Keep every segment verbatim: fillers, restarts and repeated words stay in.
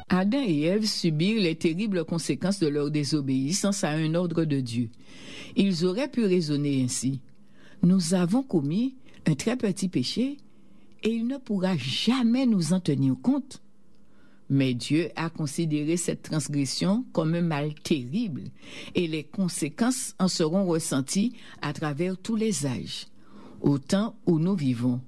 Adam et Ève subirent les terribles conséquences de leur désobéissance à un ordre de Dieu. Ils auraient pu raisonner ainsi. Nous avons commis un très petit péché et il ne pourra jamais nous en tenir compte. Mais Dieu a considéré cette transgression comme un mal terrible et les conséquences en seront ressenties à travers tous les âges, au temps où nous vivons.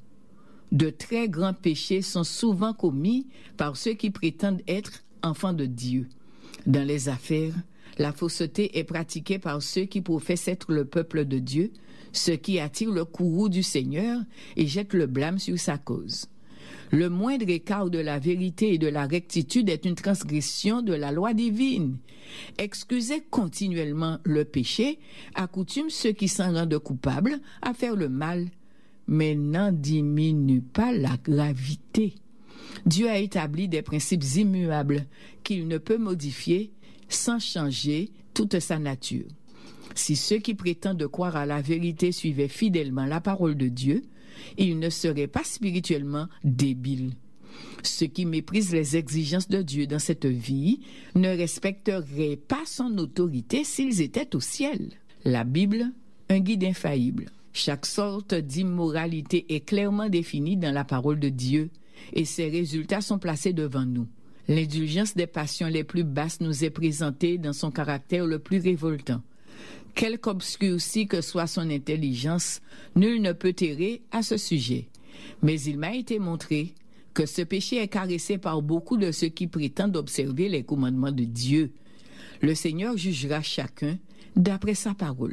De très grands péchés sont souvent commis par ceux qui prétendent être enfants de Dieu. Dans les affaires, la fausseté est pratiquée par ceux qui professent être le peuple de Dieu, ce qui attire le courroux du Seigneur et jette le blâme sur sa cause. Le moindre écart de la vérité et de la rectitude est une transgression de la loi divine. Excuser continuellement le péché accoutume ceux qui s'en rendent coupables à faire le mal, mais n'en diminue pas la gravité. Dieu a établi des principes immuables qu'il ne peut modifier sans changer toute sa nature. Si ceux qui prétendent croire à la vérité suivaient fidèlement la parole de Dieu, ils ne seraient pas spirituellement débiles. Ceux qui méprisent les exigences de Dieu dans cette vie ne respecteraient pas son autorité s'ils étaient au ciel. La Bible, un guide infaillible. Chaque sorte d'immoralité est clairement définie dans la parole de Dieu et ses résultats sont placés devant nous. L'indulgence des passions les plus basses nous est présentée dans son caractère le plus révoltant. Quelque obscurcie que soit son intelligence, nul ne peut errer à ce sujet. Mais il m'a été montré que ce péché est caressé par beaucoup de ceux qui prétendent observer les commandements de Dieu. Le Seigneur jugera chacun d'après sa parole.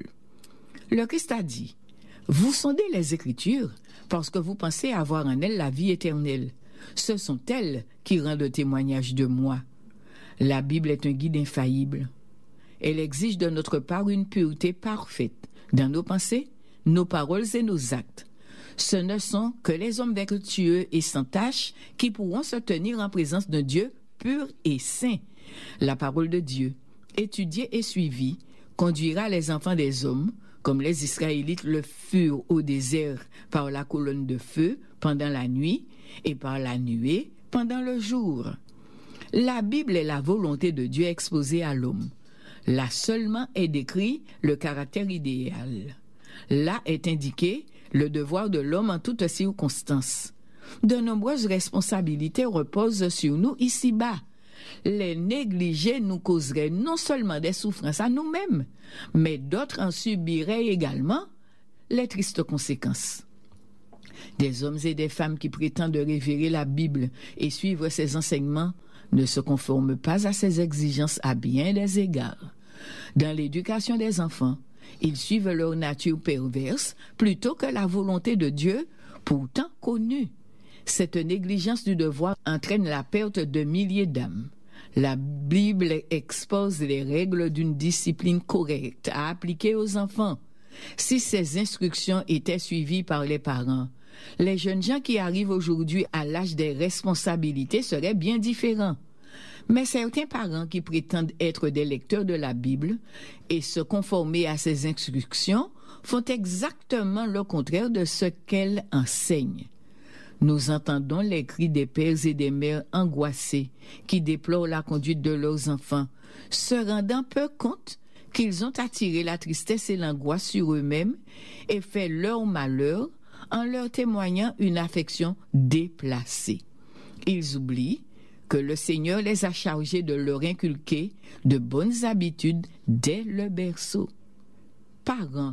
Le Christ a dit, « Vous sondez les Écritures parce que vous pensez avoir en elles la vie éternelle. Ce sont elles qui rendent témoignage de moi. » La Bible est un guide infaillible. Elle exige de notre part une pureté parfaite dans nos pensées, nos paroles et nos actes. Ce ne sont que les hommes vertueux et sans tache qui pourront se tenir en présence d'un Dieu pur et saint. La parole de Dieu, étudiée et suivie, conduira les enfants des hommes, comme les Israélites le furent au désert par la colonne de feu pendant la nuit et par la nuée pendant le jour. La Bible est la volonté de Dieu exposée à l'homme. Là seulement est décrit le caractère idéal. Là est indiqué le devoir de l'homme en toutes circonstances. De nombreuses responsabilités reposent sur nous ici-bas. Les négliger nous causerait non seulement des souffrances à nous-mêmes, mais d'autres en subiraient également les tristes conséquences. Des hommes et des femmes qui prétendent révérer la Bible et suivre ses enseignements ne se conforment pas à ses exigences à bien des égards. Dans l'éducation des enfants, ils suivent leur nature perverse plutôt que la volonté de Dieu, pourtant connue. Cette négligence du devoir entraîne la perte de milliers d'âmes. La Bible expose les règles d'une discipline correcte à appliquer aux enfants. Si ces instructions étaient suivies par les parents, les jeunes gens qui arrivent aujourd'hui à l'âge des responsabilités seraient bien différents. Mais certains parents qui prétendent être des lecteurs de la Bible et se conformer à ses instructions font exactement le contraire de ce qu'elle enseigne. Nous entendons les cris des pères et des mères angoissés qui déplorent la conduite de leurs enfants, se rendant peu compte qu'ils ont attiré la tristesse et l'angoisse sur eux-mêmes et fait leur malheur en leur témoignant une affection déplacée. Ils oublient que le Seigneur les a chargés de leur inculquer de bonnes habitudes dès le berceau. Parents,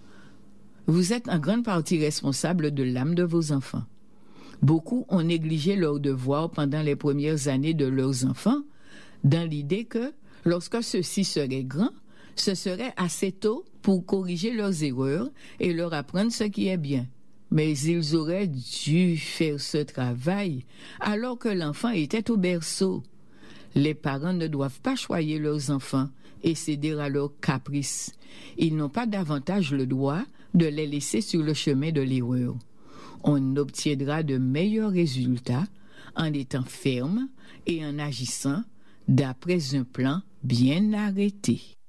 vous êtes en grande partie responsables de l'âme de vos enfants. Beaucoup ont négligé leurs devoirs pendant les premières années de leurs enfants, dans l'idée que, lorsque ceux-ci seraient grands, ce serait assez tôt pour corriger leurs erreurs et leur apprendre ce qui est bien. Mais ils auraient dû faire ce travail alors que l'enfant était au berceau. Les parents ne doivent pas choyer leurs enfants et céder à leurs caprices. Ils n'ont pas davantage le droit de les laisser sur le chemin de l'erreur. On obtiendra de meilleurs résultats en étant ferme et en agissant d'après un plan bien arrêté.